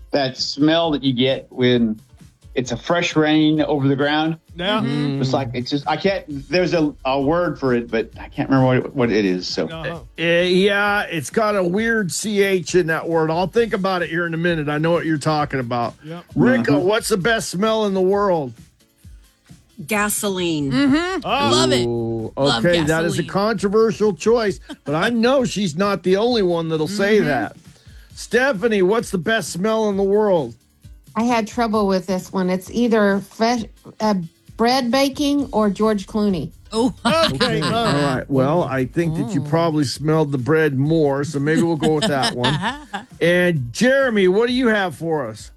that smell that you get when it's a fresh rain over the ground. Yeah. It's like, it's just, I can't, there's a word for it, but I can't remember what it is. So, Yeah, it's got a weird CH in that word. I'll think about it here in a minute. I know what you're talking about. Yep. Rico, what's the best smell in the world? Gasoline. Love it. Ooh, Love okay, that is a gasoline. controversial choice, but I know she's not the only one that'll say that. Stephanie, what's the best smell in the world? I had trouble with this one. It's either fresh bread baking or George Clooney. Oh, Okay, all right. Well, I think that you probably smelled the bread more, so maybe we'll go with that one. And Jeremy, what do you have for us?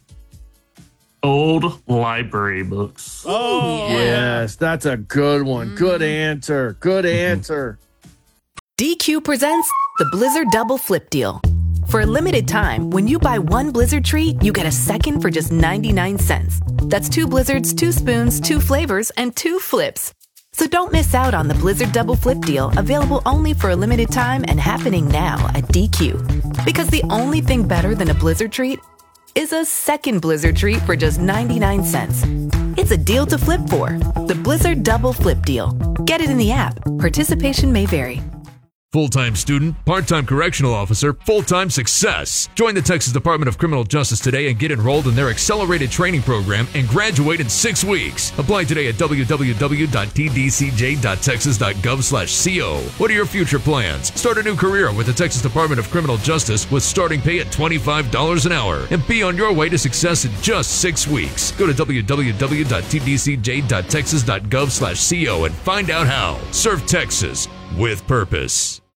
Old library books. Oh, Yes, that's a good one. Good answer. Good answer. DQ presents the Blizzard Double Flip Deal. For a limited time, when you buy one Blizzard treat, you get a second for just 99 cents. That's 2 Blizzards, 2 spoons, 2 flavors, and 2 flips. So don't miss out on the Blizzard Double Flip Deal, available only for a limited time and happening now at DQ. Because the only thing better than a Blizzard treat is a second Blizzard treat for just 99 cents. It's a deal to flip for. The Blizzard Double Flip Deal. Get it in the app. Participation may vary. Full-time student, part-time correctional officer, full-time success. Join the Texas Department of Criminal Justice today and get enrolled in their accelerated training program and graduate in 6 weeks. Apply today at www.tdcj.texas.gov/co. What are your future plans? Start a new career with the Texas Department of Criminal Justice with starting pay at $25 an hour and be on your way to success in just 6 weeks. Go to www.tdcj.texas.gov/co and find out how. Serve Texas with purpose.